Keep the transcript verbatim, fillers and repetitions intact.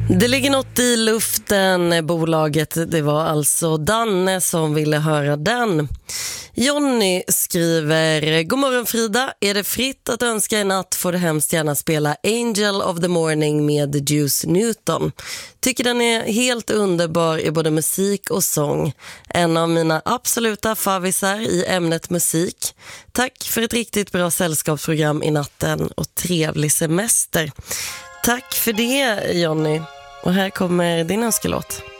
Det ligger något i luften, bolaget. Det var alltså Danne som ville höra den. Jonny skriver: God morgon Frida, är det fritt att önska i natt får du hemskt gärna spela Angel of the Morning med Juice Newton. Tycker den är helt underbar i både musik och sång. En av mina absoluta favvisar i ämnet musik. Tack för ett riktigt bra sällskapsprogram i natten och trevlig semester. Tack för det, Jonny. Och här kommer din önskelåt.